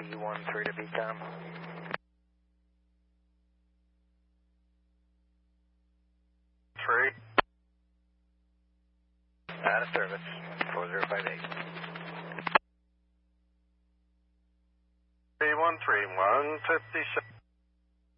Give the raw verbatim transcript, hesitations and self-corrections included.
B one three to B COM. Three. Out of service, four zero five eight. B one three one fifty-six.